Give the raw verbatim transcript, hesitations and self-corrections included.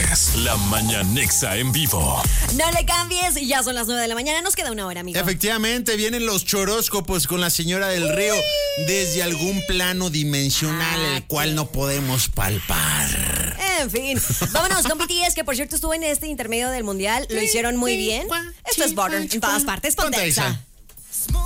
es La Mañanexa en vivo. No le cambies, ya son las nueve de la mañana, nos queda una hora, amigo. Efectivamente, vienen los choróscopos con la señora del río desde algún plano dimensional, Ah, el cual qué- no podemos palpar. En fin, vámonos con B T S, que por cierto estuvo en este intermedio del mundial, lo hicieron muy bien. Esto es Butter, en todas partes, ponte Ponte Exa. Exa.